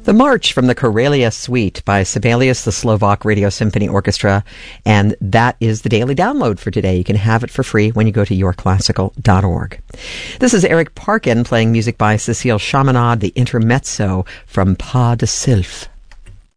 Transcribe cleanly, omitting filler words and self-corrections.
The March from the Karelia Suite by Sibelius, the Slovak Radio Symphony Orchestra, and that is the daily download for today. You can have it for free when you go to yourclassical.org. This is Eric Parkin playing music by Cécile Chaminade, the intermezzo from Pas de Sylph.